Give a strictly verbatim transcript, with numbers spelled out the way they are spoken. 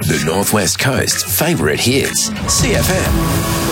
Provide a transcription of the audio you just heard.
The Northwest Coast's favourite hits, C F M.